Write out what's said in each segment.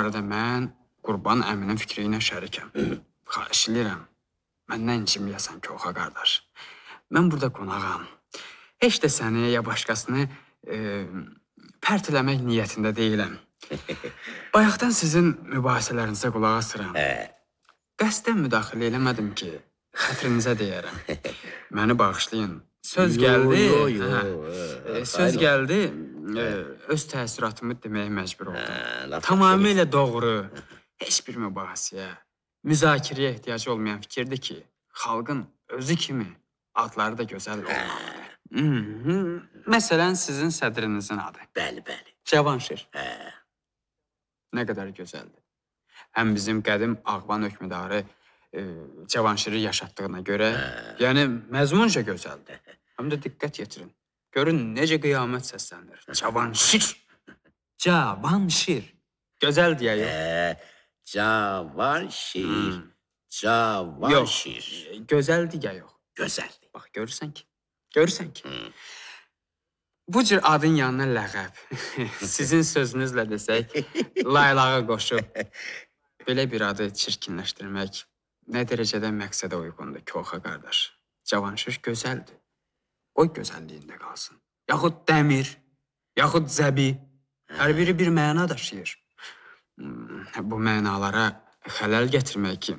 barədə mən Qurban əminin fikri ilə şərikəm. Xahiş edirəm, məndən inciməyəsən ki, oxa qardaş. Mən burada qonağam. Heç də səni ya başqasını pərt eləmək niyyətində deyiləm. Bayaqdan sizin mübahisələrinizə qulaq asıram. Qəsdən müdaxilə eləmədim ki, xətrinizə deyərəm. Məni bağışlayın. Söz gəldi. Söz gəldi. Öz təəssüratımı deməyə məcbur oldum. Tamamilə doğru. Heç bir mübahisəyə, müzakirəyə ehtiyacı olmayan fikirdir ki, xalqın özü kimi adları da gözəl olmalıdır. Məsələn, sizin sədrinizin adı. Bəli, bəli. Cavanşir. Nə qədər gözəldir. Həm bizim qədim Ağban hökmdarı Cavanşiri yaşatdığına görə, yəni məzmunca gözəldir. Həm də diqqət yetirin. Görün, necə qiyamət səslənir. Cavanşir. Cavanşir. Gözəl deyə yox. Cavanşir. Cavanşir. Yox, gözəl deyə yox. Gözəldir. Bax, görürsən ki. Bu cür adın yanına ləğəb, sizin sözünüzlə desək, laylağa qoşub, belə bir adı çirkinləşdirmək nə dərəcədə məqsədə uyğundur ki, oxa qardaş. Cavanşir gözəldir. Qoy gözəlliyində qalsın. Yaxud dəmir, yaxud zəbi, hər biri bir məna daşıyır. Bu mənalara xələl gətirmək ki,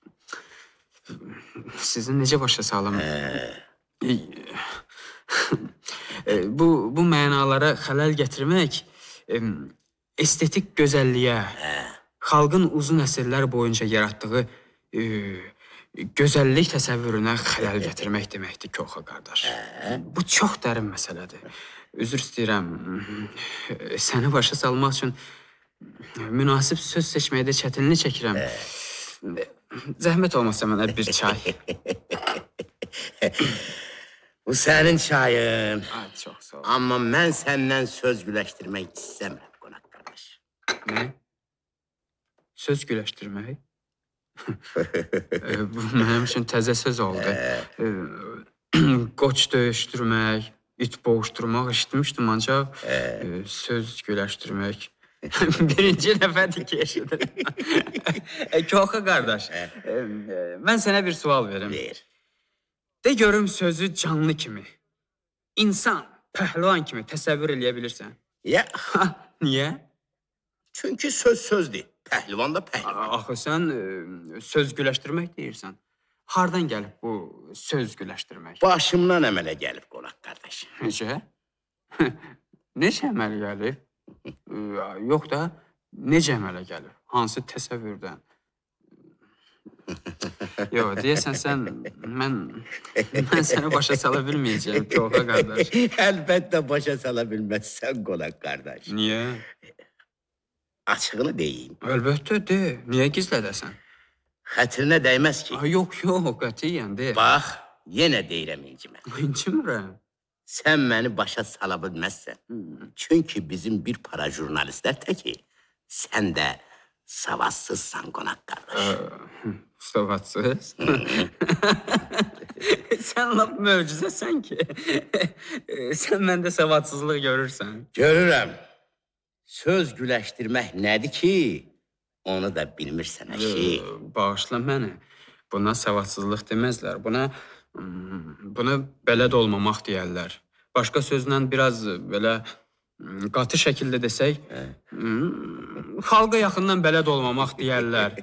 sizi necə başa salım? Bu mənalara xələl gətirmək estetik gözəlliyə, xalqın uzun əsrlər boyunca yaratdığı gözəllik təsəvvürünə xələl gətirmək deməkdir ki, oxa qardaş. Bu çox dərin məsələdir. Üzr istəyirəm, səni başa salmaq üçün münasib söz seçməkdə çətinlik çəkirəm. Zəhmət olmasa mənə bir çay. Bu sənin çayın. Çox sağ ol. Amma mən səndən söz güləşdirmək istəmirəm, qonaq qardaş. Nə? Söz güləşdirmək? Bu mənim üçün təzə söz oldu. Qoç döyüşdürmək, it boğuşdurmaq eşitmişdim, ancaq söz güləşdirmək. Birinci dəfədir ki, eşidirəm. Koxa qardaş, mən sənə bir sual verim. Ver. De görüm sözü canlı kimi, insan, pəhlivan kimi təsəvvür eləyə bilirsən. Ya. Niyə? Çünki söz sözdür. Pəhlivan da pəhlivan. Axı sən söz güləşdirmək deyirsən. Hardan gəlib bu söz güləşdirmək? Başımdan əmələ gəlib, qonaq qardaş. Necə? Necə əmələ gəlib? Yox da, necə əmələ gəlib? Hansı təsəvvürdən? Yox, deyəsən mən səni başa sala bilməyəcəm, Koxa qardaş. Əlbəttə başa sala bilməzsən, qonaq qardaş. Niyə? Açığını deyim. Əlbəttə, de. Niyə gizlədəsən? Xətrinə dəyməz ki. Yox, qətiyyən, de. Bax, yenə deyirəm incimə. İncimirəm. Sən məni başa sala bilməzsən. Çünki bizim bir para jurnalistlər təki, sən də savadsızsan, qonaq qardaş. Savadsız? Sən lap möcüzəsən ki. Sən məndə savadsızlıq görürsən. Görürəm. Söz güləşdirmək nədir ki, onu da bilmirsən əşi. Bağışla məni. Buna savadsızlıq deməzlər. Buna bələd olmamaq deyərlər. Başqa sözlə biraz belə qatı şəkildə desək, xalqa yaxından bələd olmamaq deyərlər.